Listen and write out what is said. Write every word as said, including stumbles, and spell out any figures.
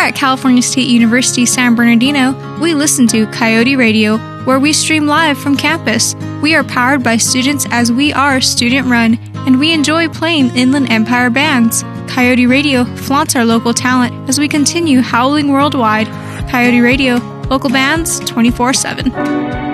at California State University San Bernardino, we listen to Coyote Radio, where we stream live from campus. We are powered by students as we are student-run, and we enjoy playing Inland Empire bands. Coyote Radio flaunts our local talent as we continue howling worldwide. Coyote Radio, local bands twenty-four seven.